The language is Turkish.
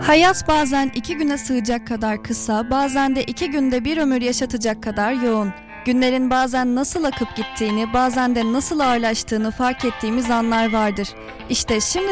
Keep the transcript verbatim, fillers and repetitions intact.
Hayat bazen iki güne sığacak kadar kısa, bazen de iki günde bir ömür yaşatacak kadar yoğun. Günlerin bazen nasıl akıp gittiğini, bazen de nasıl ağırlaştığını fark ettiğimiz anlar vardır. İşte şimdi